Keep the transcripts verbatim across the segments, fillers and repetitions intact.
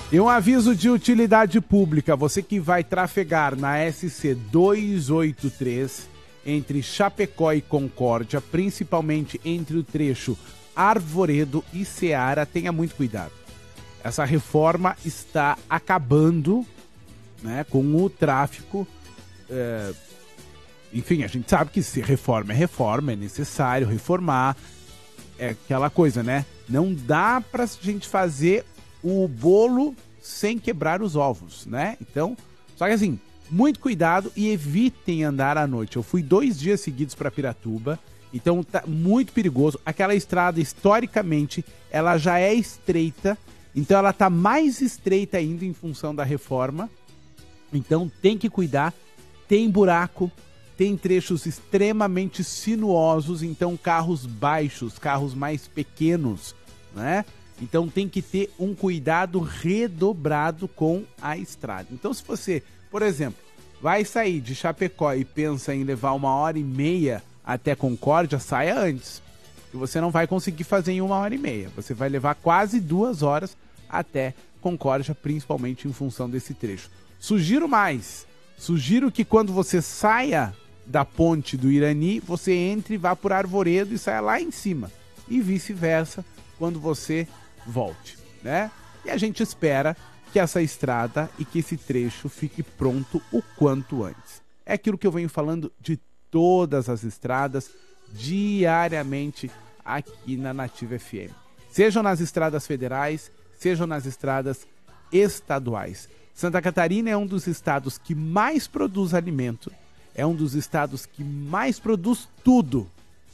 E um aviso de utilidade pública, você que vai trafegar na S C duzentos e oitenta e três entre Chapecó e Concórdia, principalmente entre o trecho Arvoredo e Ceará, tenha muito cuidado. Essa reforma está acabando, né, com o tráfico. É... Enfim, a gente sabe que se reforma é reforma, é necessário reformar. É aquela coisa, né? Não dá pra gente fazer o bolo sem quebrar os ovos, né? Então, só que assim, muito cuidado e evitem andar à noite. Eu fui dois dias seguidos para Piratuba, então tá muito perigoso. Aquela estrada, historicamente, ela já é estreita, então ela tá mais estreita ainda em função da reforma. Então tem que cuidar, tem buraco, tem trechos extremamente sinuosos, então carros baixos, carros mais pequenos, né? Então tem que ter um cuidado redobrado com a estrada. Então se você, por exemplo, vai sair de Chapecó e pensa em levar uma hora e meia até Concórdia, saia antes. Que você não vai conseguir fazer em uma hora e meia. Você vai levar quase duas horas até Concórdia, principalmente em função desse trecho. Sugiro mais. Sugiro que quando você saia da ponte do Irani, você entre e vá por Arvoredo e saia lá em cima. E vice-versa, quando você volte, né? E a gente espera que essa estrada e que esse trecho fique pronto o quanto antes. É aquilo que eu venho falando de todas as estradas diariamente aqui na Nativa F M. Sejam nas estradas federais, sejam nas estradas estaduais. Santa Catarina é um dos estados que mais produz alimento, é um dos estados que mais produz tudo.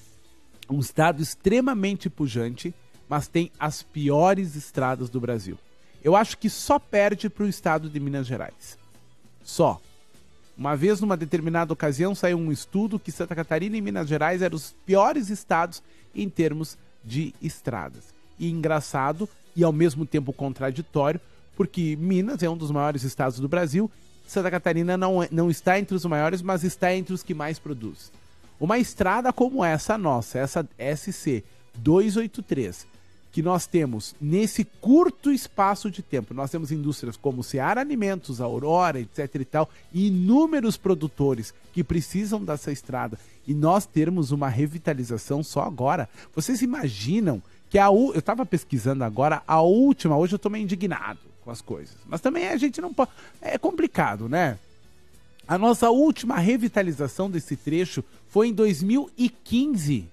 Um estado extremamente pujante, mas tem as piores estradas do Brasil. Eu acho que só perde para o estado de Minas Gerais. Só. Uma vez, numa determinada ocasião, saiu um estudo que Santa Catarina e Minas Gerais eram os piores estados em termos de estradas. E engraçado, e ao mesmo tempo contraditório, porque Minas é um dos maiores estados do Brasil, Santa Catarina não, é, não está entre os maiores, mas está entre os que mais produz. Uma estrada como essa nossa, essa S C duzentos e oitenta e três, que nós temos nesse curto espaço de tempo, nós temos indústrias como Seara Alimentos, Aurora, etc e tal, e inúmeros produtores que precisam dessa estrada, e nós termos uma revitalização só agora. Vocês imaginam que a u... eu estava pesquisando agora, a última, hoje eu estou meio indignado com as coisas, mas também a gente não pode, é complicado, né? A nossa última revitalização desse trecho foi em dois mil e quinze.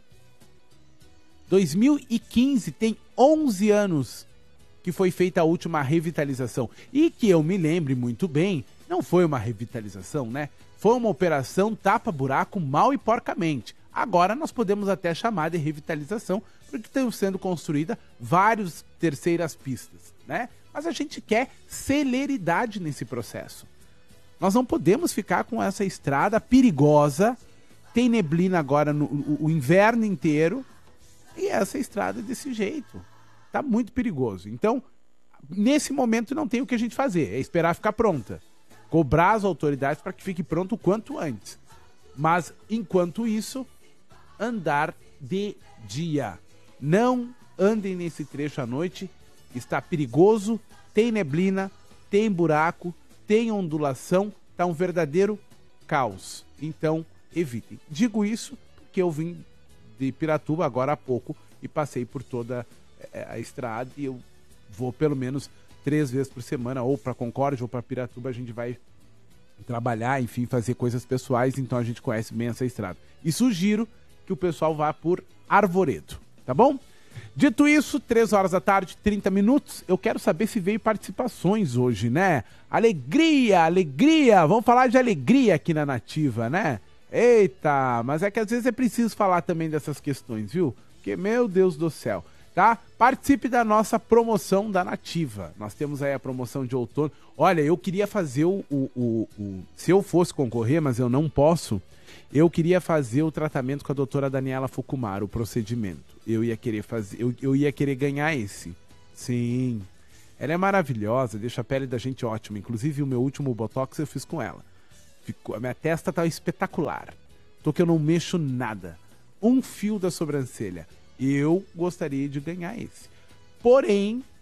dois mil e quinze, tem onze anos que foi feita a última revitalização. E que eu me lembre muito bem, não foi uma revitalização, né? Foi uma operação tapa-buraco mal e porcamente. Agora nós podemos até chamar de revitalização, porque estão sendo construídas várias terceiras pistas, né? Mas a gente quer celeridade nesse processo. Nós não podemos ficar com essa estrada perigosa, tem neblina agora no, o, o inverno inteiro, e essa estrada desse jeito. Tá muito perigoso. Então, nesse momento não tem o que a gente fazer. É esperar ficar pronta. Cobrar as autoridades para que fique pronto o quanto antes. Mas, enquanto isso, andar de dia. Não andem nesse trecho à noite. Está perigoso, tem neblina, tem buraco, tem ondulação. Tá um verdadeiro caos. Então, evitem. Digo isso porque eu vim de Piratuba agora há pouco e passei por toda a estrada e eu vou pelo menos três vezes por semana ou para Concórdia ou para Piratuba. A gente vai trabalhar, enfim, fazer coisas pessoais, então a gente conhece bem essa estrada. E sugiro que o pessoal vá por Arvoredo, tá bom? Dito isso, três horas da tarde, trinta minutos, eu quero saber se veio participações hoje, né? Alegria, alegria, vamos falar de alegria aqui na Nativa, né? Eita, mas é que às vezes é preciso falar também dessas questões, viu? Porque, meu Deus do céu, tá? Participe da nossa promoção da Nativa. Nós temos aí a promoção de outono. Olha, eu queria fazer o... o, o, o... Se eu fosse concorrer, mas eu não posso, eu queria fazer o tratamento com a doutora Daniela Fukumara, o procedimento. Eu ia querer fazer... Eu, eu ia querer ganhar esse. Sim. Ela é maravilhosa, deixa a pele da gente ótima. Inclusive, o meu último Botox eu fiz com ela. Ficou, a minha testa tá espetacular. Tô que eu não mexo nada. Um fio da sobrancelha. Eu gostaria de ganhar esse. Porém,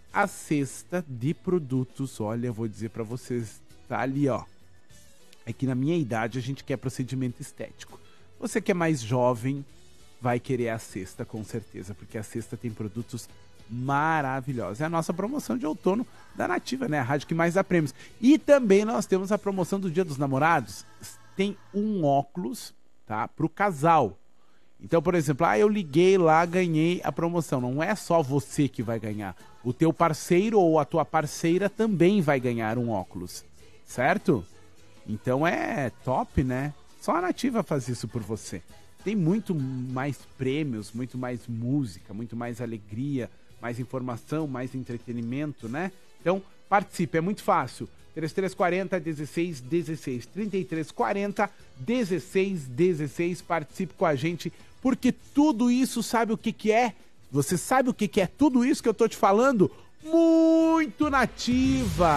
a cesta de produtos. Olha, eu vou dizer pra vocês, tá ali, ó. É que na minha idade a gente quer procedimento estético. Você que é mais jovem vai querer a cesta, com certeza, porque a cesta tem produtos maravilhosos. É a nossa promoção de outono da Nativa, né? A rádio que mais dá prêmios. E também nós temos a promoção do Dia dos Namorados. Tem um óculos, tá? Pro casal. Então, por exemplo, ah, eu liguei lá, ganhei a promoção. Não é só você que vai ganhar. O teu parceiro ou a tua parceira também vai ganhar um óculos, certo? Então é top, né? Só a Nativa faz isso por você. Tem muito mais prêmios, muito mais música, muito mais alegria, mais informação, mais entretenimento, né? Então, participe, é muito fácil. trinta e três quarenta, dezesseis dezesseis. trinta e três quarenta, dezesseis dezesseis. Participe com a gente, porque tudo isso, sabe o que que é? Você sabe o que que é tudo isso que eu tô te falando? Muito Nativa!